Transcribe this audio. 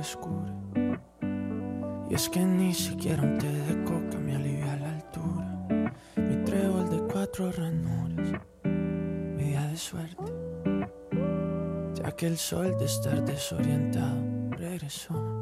descubre. Y es que ni siquiera un té de coca me alivia la altura. Mi trébol de 4 ranuras, mi día de suerte, ya que el sol de estar desorientado regresó.